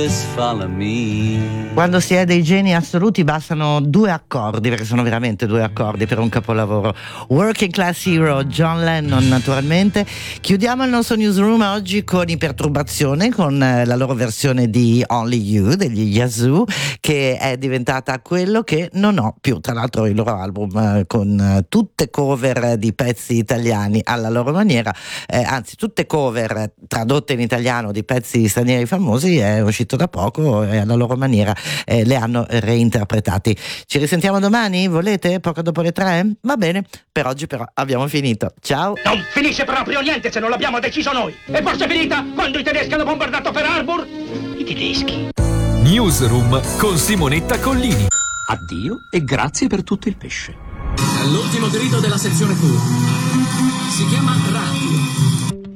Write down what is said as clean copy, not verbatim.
Follow me. Quando si è dei geni assoluti bastano 2 accordi, perché sono veramente 2 accordi per un capolavoro. Working Class Hero, John Lennon naturalmente. Chiudiamo il nostro newsroom oggi con Iperturbazione, con la loro versione di Only You degli Yazoo, che è diventata quello che non ho più. Tra l'altro il loro album con tutte cover di pezzi italiani alla loro maniera, anzi tutte cover tradotte in italiano di pezzi stranieri famosi, è uscito da poco e alla loro maniera le hanno reinterpretati. Ci risentiamo domani? Volete? Poco dopo le 3? Va bene, per oggi però abbiamo finito. Ciao! Non finisce proprio niente se non l'abbiamo deciso noi. E forse è finita quando i tedeschi hanno bombardato Pearl Harbor? I tedeschi. Newsroom con Simonetta Collini. Addio e grazie per tutto il pesce. All'ultimo grido della sezione Q. Si chiama radio.